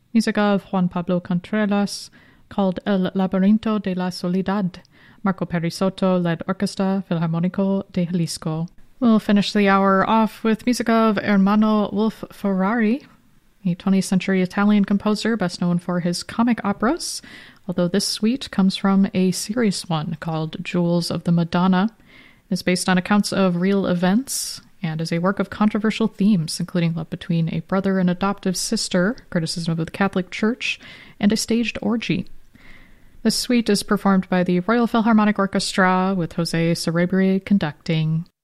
Music of Juan Pablo Contreras, called El Laberinto de la Soledad. Marco Perisotto led Orquesta Filarmónico de Jalisco. We'll finish the hour off with music of Ermanno Wolf Ferrari, a 20th century Italian composer best known for his comic operas, although this suite comes from a serious one called Jewels of the Madonna. It is based on accounts of real events and is a work of controversial themes, including love between a brother and adoptive sister, criticism of the Catholic Church, and a staged orgy. This suite is performed by the Royal Philharmonic Orchestra, with Jose Cerebri conducting.